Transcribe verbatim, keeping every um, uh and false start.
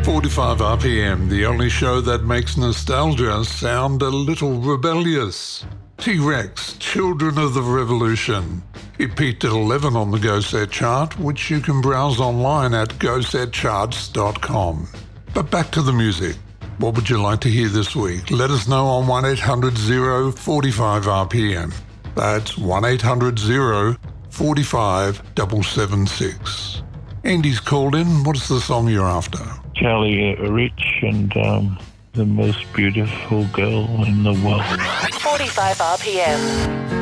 forty-five R P M, the only show that makes nostalgia sound a little rebellious. T-Rex, Children of the Revolution. It peaked at eleven on the Go Set chart, which you can browse online at go set charts dot com. But back to the music. What would you like to hear this week? Let us know on one eight hundred oh forty-five R P M. That's one eight hundred oh forty-five seven seven six. Andy's called in. What's the song you're after? Charlie Rich and um, the most beautiful girl in the world. forty-five R P M.